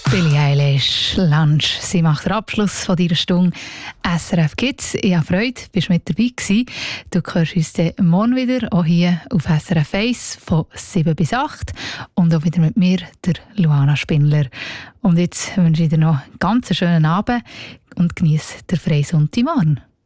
Billie Eilish, Lunch. Sie macht den Abschluss von dieser Stunde SRF Kids. Ich habe Freude, bist mit dabei gewesen. Du hörst uns dann morgen wieder, auch hier auf SRF 1 von 7 bis 8. Und auch wieder mit mir, der Luana Spindler. Und jetzt wünsche ich dir noch einen ganz schönen Abend und genieße den freien Sonntag morgen.